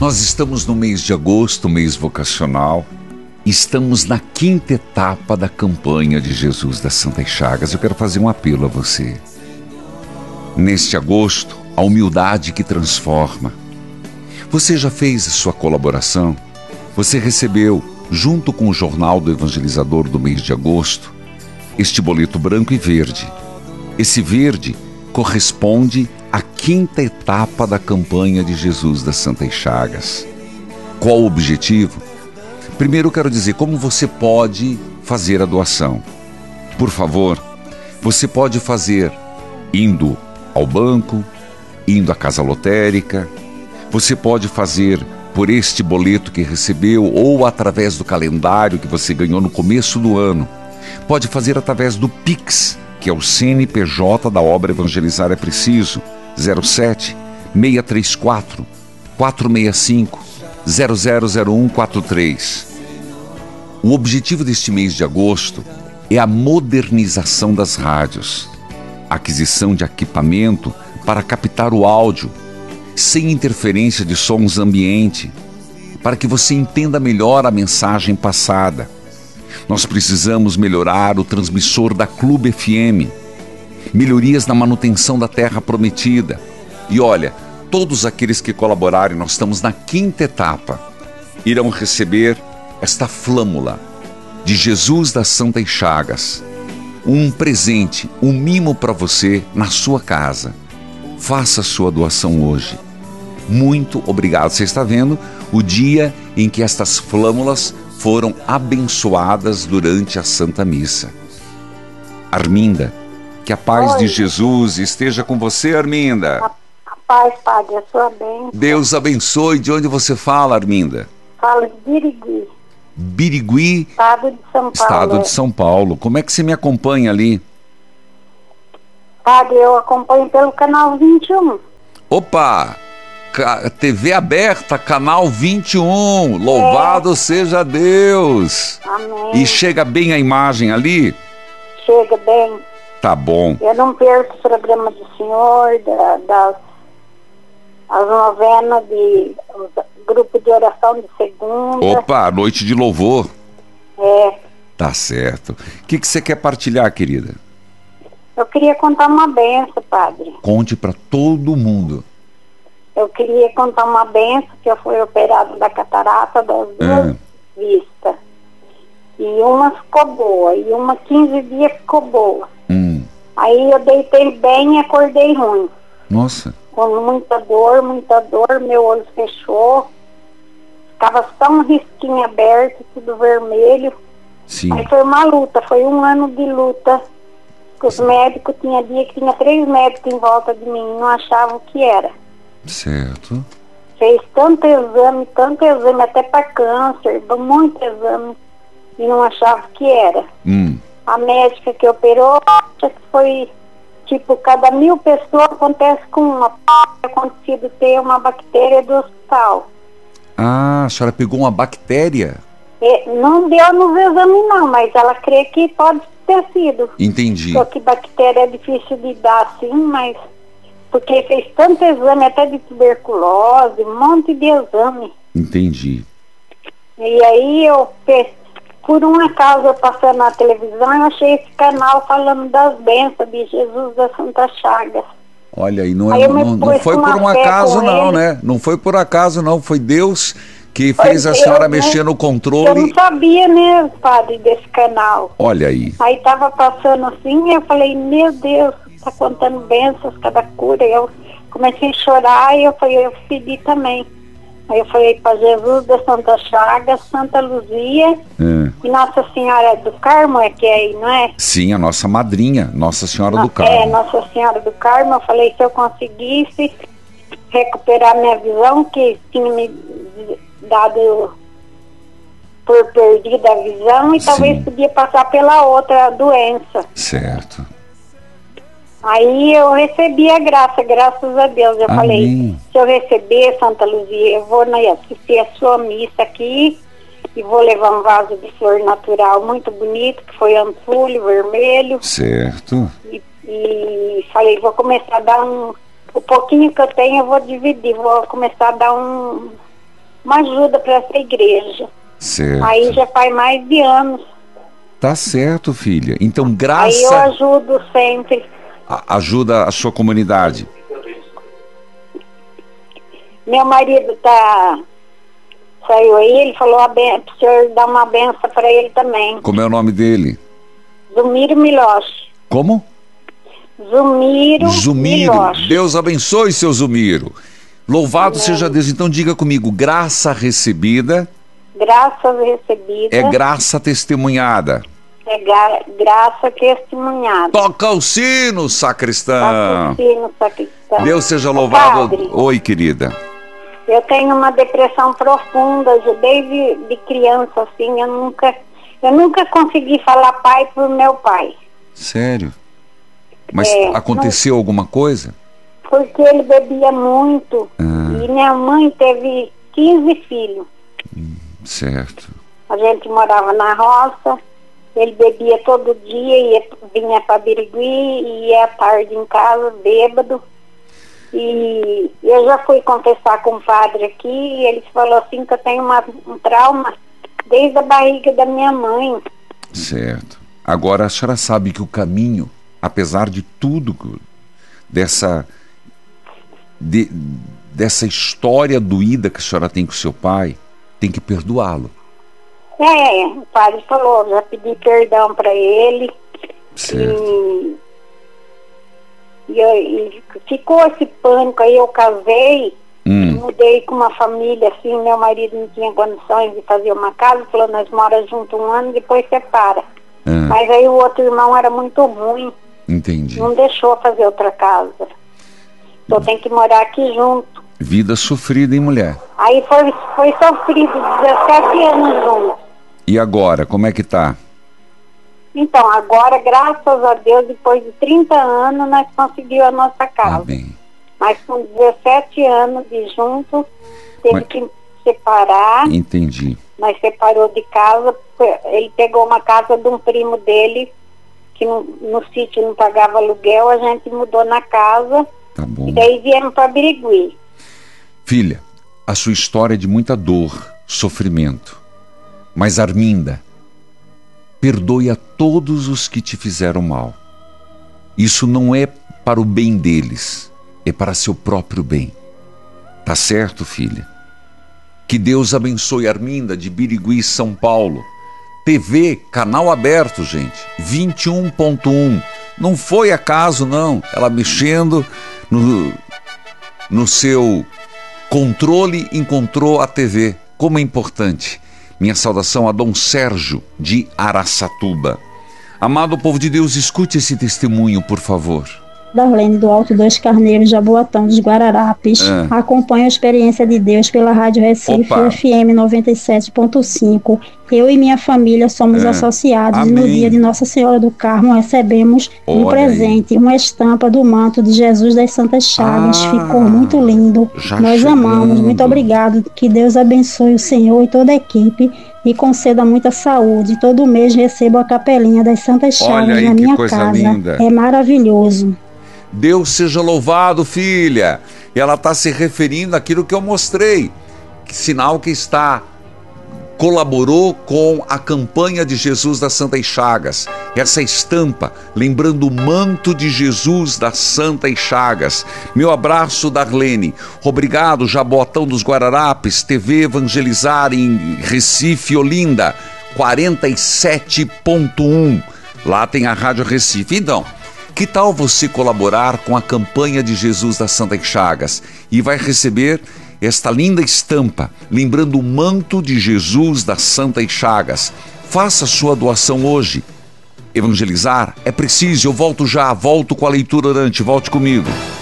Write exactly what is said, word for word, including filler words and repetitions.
Nós estamos no mês de agosto, mês vocacional. Estamos na quinta etapa da campanha de Jesus das Santas Chagas. Eu quero fazer um apelo a você. Neste agosto, a humildade que transforma. Você já fez a sua colaboração? Você recebeu, junto com o Jornal do Evangelizador do mês de agosto, este boleto branco e verde. Esse verde corresponde à quinta etapa da campanha de Jesus das Santas Chagas. Qual o objetivo? Primeiro eu quero dizer como você pode fazer a doação. Por favor, você pode fazer indo ao banco, indo à casa lotérica, você pode fazer por este boleto que recebeu ou através do calendário que você ganhou no começo do ano. Pode fazer através do Pix, que é o C N P J da obra Evangelizar é Preciso, zero sete, seis três quatro, quatro seis cinco, zero zero zero um quatro três. O objetivo deste mês de agosto é a modernização das rádios, aquisição de equipamento para captar o áudio, sem interferência de sons ambiente, para que você entenda melhor a mensagem passada. Nós precisamos melhorar o transmissor da Clube F M, melhorias na manutenção da Terra Prometida. E olha, todos aqueles que colaborarem, nós estamos na quinta etapa, irão receber esta flâmula de Jesus das Santas Chagas, um presente, um mimo para você na sua casa. Faça a sua doação hoje. Muito obrigado. Você está vendo o dia em que estas flâmulas foram abençoadas durante a Santa Missa. Arminda, que a paz Oi. de Jesus esteja com você, Arminda. A, a paz, Padre, a sua bênção. Deus abençoe. De onde você fala, Arminda? Falo de Birigui, Birigui, estado de São Paulo. estado de São Paulo. Como é que você me acompanha ali? Padre, eu acompanho pelo canal vinte e um. Opa! Ca- T V aberta, canal vinte e um. Louvado seja Deus. Amém. E chega bem a imagem ali? Chega bem. Tá bom. Eu não perco o programa do senhor, da, das as novenas de o grupo de oração de segunda. Opa, noite de louvor. É. Tá certo. O que, que você quer partilhar, querida? Eu queria contar uma benção, Padre. Conte pra todo mundo. Eu queria contar uma benção que eu fui operada da catarata das duas É. vistas. E uma ficou boa, e uma quinze dias ficou boa. Hum. Aí eu deitei bem e acordei ruim. Nossa. Com muita dor, muita dor, meu olho fechou. Ficava só um risquinho aberto, tudo vermelho. Sim. Aí foi uma luta, foi um ano de luta. Os médicos, tinha dia que tinha três médicos em volta de mim, não achavam o que era. Certo. Fez tanto exame, tanto exame, até para câncer, muito exame, e não achava o que era. Hum. A médica que operou, acha que foi, tipo, cada mil pessoas acontece com uma. Pode ter acontecido ter uma bactéria do hospital. Ah, a senhora pegou uma bactéria? E não deu nos exames não, mas ela crê que pode ter sido. Entendi. Só que bactéria é difícil de dar assim, mas... Porque fez tanto exame, até de tuberculose, um monte de exame. Entendi. E aí eu, pe- por um acaso, eu passando na televisão, eu achei esse canal falando das bênçãos de Jesus das Santas Chagas. Olha aí, não, Aí é, eu me não, não pus foi com por uma um fé acaso com não, ele. né? Não foi por acaso não, foi Deus que Foi fez a Deus, senhora né? mexer no Eu controle. não sabia, né, padre, desse canal. Olha aí. Aí tava passando assim, eu falei, meu Deus, tá contando bênçãos, cada cura. Eu comecei a chorar e eu falei, eu pedi também. Aí eu falei para Jesus da Santa Chagas, Santa Luzia É. e Nossa Senhora do Carmo, é que é aí, não é? Sim, a nossa madrinha, Nossa Senhora do É, Carmo. Nossa Senhora do Carmo. Eu falei, se eu conseguisse recuperar minha visão, que tinha me dado por perdida a visão, e Sim. talvez podia passar pela outra doença. Certo. Aí eu recebi a graça, graças a Deus. Eu Amém. falei, se eu receber, Santa Luzia, eu vou na, assistir a sua missa aqui e vou levar um vaso de flor natural muito bonito, que foi antulho, vermelho. Certo. E, e falei, vou começar a dar um... O pouquinho que eu tenho eu vou dividir, vou começar a dar um, uma ajuda para essa igreja. Certo. Aí já faz mais de anos. Tá certo, filha. Então, Aí eu graça... ajudo sempre. a- ajuda a sua comunidade. Meu marido tá... saiu aí, ele falou a ben... pro senhor dar uma benção para ele também. Como é o nome dele? Zumiro Miloche. Como? Zumiro, Zumiro. Miloche. Deus abençoe, seu Zumiro. Louvado Amém. seja Deus. Então diga comigo, graça recebida Graças recebidas. é graça testemunhada. É gra... graça testemunhada. Toca o sino, sacristão. Patrocínio, sacristão. Deus seja Ô, louvado. padre, Oi, querida. eu tenho uma depressão profunda, já desde de criança, assim, eu nunca, eu nunca consegui falar pai pro meu pai. Sério? Mas É, aconteceu alguma coisa? Porque ele bebia muito. Ah. E minha mãe teve quinze filhos. Certo. A gente morava na roça, ele bebia todo dia, ia, vinha para Birigui, e ia à tarde em casa, bêbado. E eu já fui confessar com o padre aqui, e ele falou assim que eu tenho uma, um trauma desde a barriga da minha mãe. Certo. Agora a senhora sabe que o caminho, apesar de tudo, dessa, de, dessa história doída que a senhora tem com seu pai, tem que perdoá-lo. É, o padre falou, já pedi perdão para ele. Certo. E, e, eu- e ficou esse pânico, aí eu casei, Hum, mudei com uma família, assim, meu marido não tinha condições de fazer uma casa, falou, nós moramos juntos um ano, depois separa. ah, Mas aí o outro irmão era muito ruim, entendi. não deixou fazer outra casa. Então tem que morar aqui junto. Vida sofrida, hein, mulher? Aí foi, foi sofrido dezessete anos juntos. E agora, como é que tá? Então, agora, graças a Deus, depois de trinta anos, nós conseguimos a nossa casa. Amém. Mas com dezessete anos de junto, teve Mas- que separar. Entendi. Nós separou de casa, ele pegou uma casa de um primo dele, que no, no sítio não pagava aluguel, a gente mudou na casa, Tá bom. e daí viemos para Birigui. Filha, a sua história é de muita dor, sofrimento. Mas Arminda, perdoe a todos os que te fizeram mal. Isso não é para o bem deles, é para seu próprio bem. Tá certo, filha? Que Deus abençoe Arminda de Birigui, São Paulo. T V, canal aberto, gente, vinte e um ponto um. Não foi acaso, não. Ela mexendo no, no seu controle, encontrou a T V. Como é importante. Minha saudação a Dom Sérgio de Araçatuba. Amado povo de Deus, escute esse testemunho, por favor. Darlene do Alto dos Carneiros, Jaboatão dos Guararapes. Ah. Acompanho a experiência de Deus pela Rádio Recife Opa. F M noventa e sete ponto cinco. Eu e minha família somos Ah. associados e Amém. no dia de Nossa Senhora do Carmo recebemos um Olha presente, uma estampa do manto de Jesus das Santas Chagas. Ah, Ficou muito lindo. já Nós chegando. amamos. Muito obrigado. Que Deus abençoe o Senhor e toda a equipe e conceda muita saúde. Todo mês recebo a capelinha das Santas Olha Chagas aí na que minha coisa casa. linda. É maravilhoso. Deus seja louvado, filha. E ela está se referindo àquilo que eu mostrei. Que sinal que está colaborou com a campanha de Jesus das Santas Chagas. Essa estampa, lembrando o manto de Jesus das Santas Chagas. Meu abraço, Darlene. Obrigado, Jaboatão dos Guararapes, T V Evangelizar em Recife, Olinda, quarenta e sete ponto um. Lá tem a Rádio Recife. Então, que tal você colaborar com a campanha de Jesus das Santas Chagas e vai receber esta linda estampa, lembrando o manto de Jesus das Santas Chagas. Faça sua doação hoje. Evangelizar é preciso. Eu volto já, volto com a leitura orante. Volte comigo.